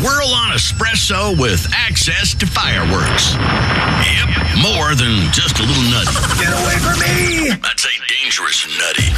Whirl on espresso with access to fireworks. Yep, more than just a little nutty. Get away from me! I'd say dangerous nutty.